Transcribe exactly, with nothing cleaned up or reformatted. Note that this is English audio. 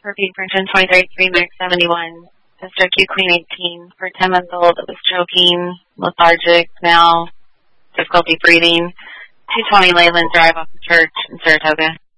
Repeat for ten twenty-three, three Max seventy-one. Sister Q Queen eighteen for ten months old that was choking, lethargic now, difficulty breathing. two twenty Leyland Drive off the church in Saratoga.